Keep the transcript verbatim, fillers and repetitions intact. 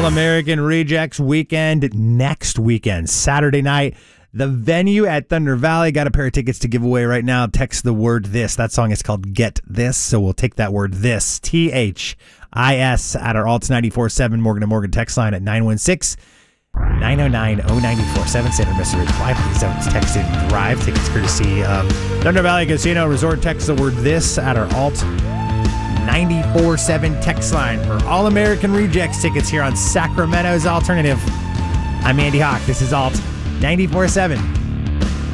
All-American Rejects weekend next weekend, Saturday night. The venue at Thunder Valley. Got a pair of tickets to give away right now. Text the word this. That song is called Get This, so we'll take that word this, T H I S, at our Alts ninety-four point seven Morgan and Morgan text line at nine one six, nine oh nine, oh nine four seven. Standard message reply, please don't text and drive. Tickets courtesy of Thunder Valley Casino Resort. Text the word this at our Alt ninety-four point seven text line for All-American Rejects tickets here on Sacramento's Alternative. I'm Andy Hawk. This is Alt ninety-four point seven.